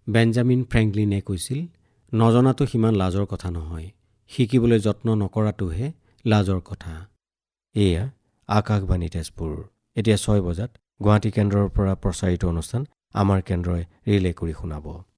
Benjamin ফ্ৰেংকলিনে কৈছিল, নজনাটো সিমান লাজৰ কথা নহয়, শিকিবলৈ যত্ন নকৰাটোহে লাজৰ কথা। এয়া আকাশবাণী তেজপুৰ। এতিয়া 6 বজাত গুৱাহাটী কেন্দ্ৰৰ পৰা প্ৰচাৰিত অনুষ্ঠান আমাৰ কেন্দ্ৰই ৰিলে কৰি শুনাব।